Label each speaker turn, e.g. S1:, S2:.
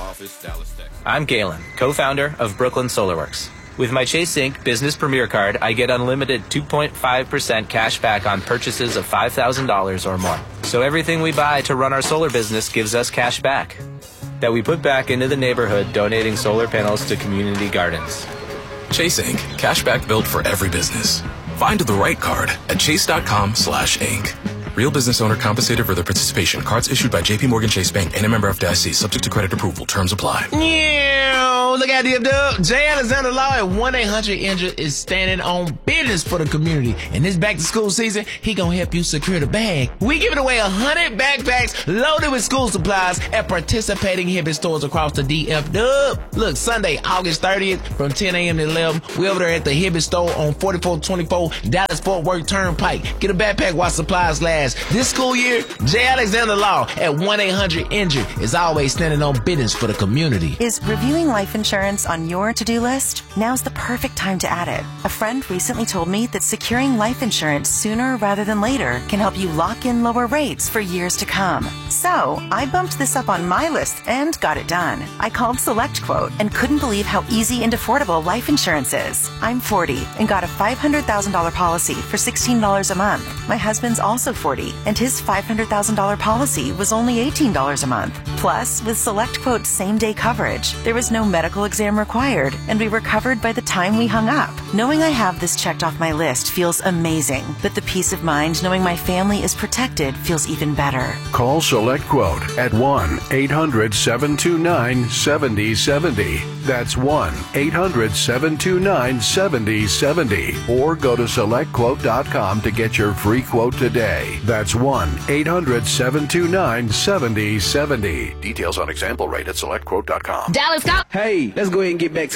S1: office, Dallas, Texas.
S2: I'm Galen, co-founder of Brooklyn SolarWorks. With my Chase Inc. Business Premier Card, I get unlimited 2.5% cash back on purchases of $5,000 or more. So everything we buy to run our solar business gives us cash back that we put back into the neighborhood, donating solar panels to community gardens.
S3: Chase Inc. Cashback built for every business. Find the right card at chase.com/inc. Real business owner compensated for their participation. Cards issued by JP Morgan Chase Bank and a member FDIC. Subject to credit approval. Terms apply.
S4: Look at the dub. J. Alexander Law at 1-800-INJURED is standing on business for the community. And this back to school season, he gonna help you secure the bag. We giving away 100 backpacks loaded with school supplies at participating Hibbett stores across the DF Dub. Look, Sunday, August 30th from 10 a.m. to 11, we over there at the Hibbett store on 4424 Dallas Fort Worth Turnpike. Get a backpack while supplies last. This school year, J. Alexander Law at 1-800-INJURED is always standing on business for the community.
S5: Is reviewing life insurance on your to-do list? Now's the perfect time to add it. A friend recently told me that securing life insurance sooner rather than later can help you lock in lower rates for years to come. So I bumped this up on my list and got it done. I called SelectQuote and couldn't believe how easy and affordable life insurance is. I'm 40 and got a $500,000 policy for $16 a month. My husband's also 40 and his $500,000 policy was only $18 a month. Plus, with SelectQuote's same-day coverage, there was no medical exam required, and we were covered by the time we hung up. Knowing I have this checked off my list feels amazing, but the peace of mind knowing my family is protected feels even better.
S6: Call SelectQuote at 1-800-729-7070. That's 1-800-729-7070. Or go to SelectQuote.com to get your free quote today. That's 1-800-729-7070. Details on example rate at SelectQuote.com.
S7: Dallas, go!
S8: Hey, let's go ahead and get back to